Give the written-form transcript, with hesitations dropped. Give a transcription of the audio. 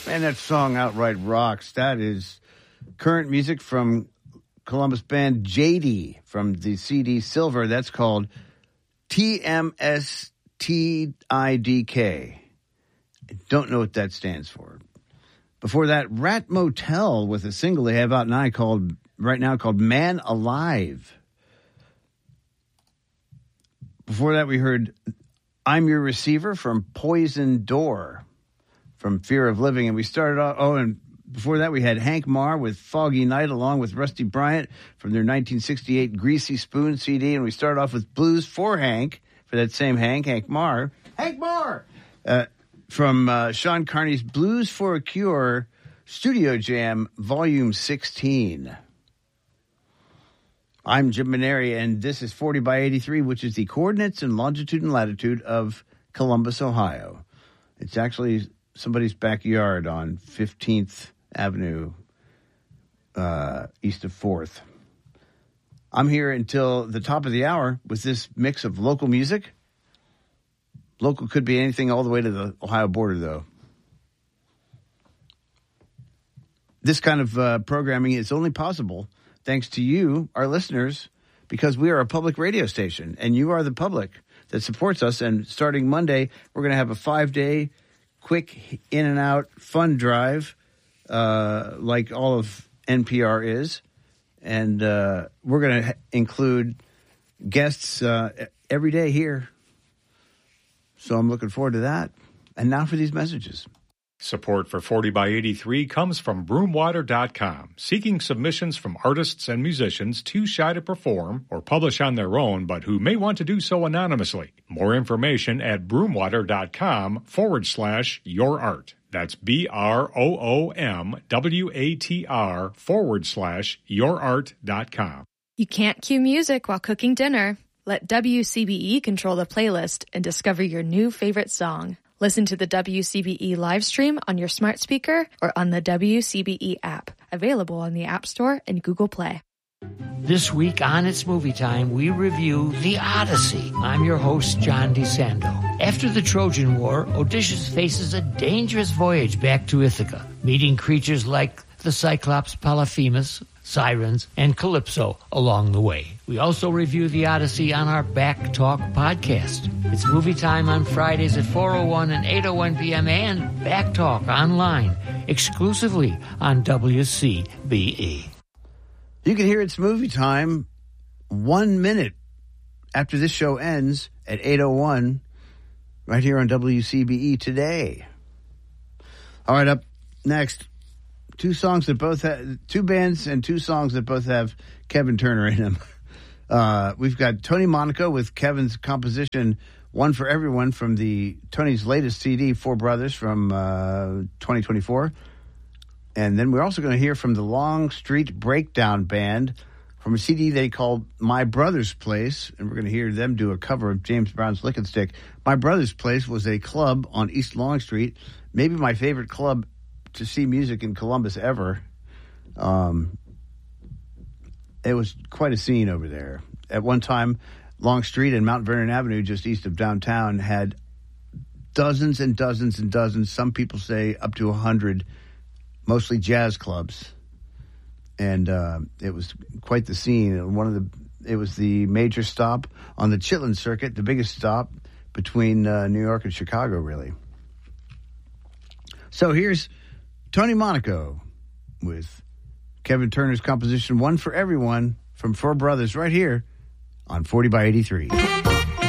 Man, that song outright rocks. That is current music from Columbus band JD from the CD Silver. That's called TMSTIDK. I don't know what that stands for. Before that, Rat Motel with a single they have out now called Man Alive. Before that, we heard I'm Your Receiver from Poison Door from Fear of Living. And we started off, and before that, we had Hank Marr with Foggy Night along with Rusty Bryant from their 1968 Greasy Spoon CD. And we started off with Blues for Hank, for that same Hank Marr. Hank Marr! From Sean Carney's Blues for a Cure Studio Jam Volume 16. I'm Jim Maneri, and this is 40 by 83, which is the coordinates and longitude and latitude of Columbus, Ohio. It's actually somebody's backyard on 15th Avenue, east of 4th. I'm here until the top of the hour with this mix of local music. Local could be anything all the way to the Ohio border, though. This kind of programming is only possible thanks to you, our listeners, because we are a public radio station, and you are the public that supports us. And starting Monday, we're going to have a 5-day quick in and out fun drive, like all of NPR is. And we're going to include guests every day here. So I'm looking forward to that. And now for these messages. Support for 40 by 83 comes from Broomwater.com, seeking submissions from artists and musicians too shy to perform or publish on their own, but who may want to do so anonymously. More information at broomwater.com/yourart. That's BROOMWATR/yourart.com. You can't cue music while cooking dinner. Let WCBE control the playlist and discover your new favorite song. Listen to the WCBE live stream on your smart speaker or on the WCBE app, available on the App Store and Google Play. This week on It's Movie Time, we review The Odyssey. I'm your host, John DeSando. After the Trojan War, Odysseus faces a dangerous voyage back to Ithaca, meeting creatures like the Cyclops Polyphemus, Sirens, and Calypso along the way. We also review The Odyssey on our Back Talk podcast. It's Movie Time on Fridays at 4:01 and 8:01 p.m. and Back Talk online, exclusively on WCBE. You can hear It's Movie Time 1 minute after this show ends at 8:01 right here on WCBE today. All right, up next, two songs that both have, two bands and two songs that both have Kevin Turner in them. We've got Tony Monaco with Kevin's composition One for Everyone from Tony's latest CD, Four Brothers, from 2024. And then we're also going to hear from the Long Street Breakdown Band from a CD they called My Brother's Place. And we're going to hear them do a cover of James Brown's Lick and Stick. My Brother's Place was a club on East Long Street, maybe my favorite club to see music in Columbus ever. It was quite a scene over there. At one time, Long Street and Mount Vernon Avenue, just east of downtown, had dozens and dozens and dozens, some people say up to 100, mostly jazz clubs. And it was quite the scene. It was the major stop on the Chitlin Circuit, the biggest stop between New York and Chicago, really. So here's Tony Monaco with Kevin Turner's composition One for Everyone from Four Brothers right here on 40 by 83.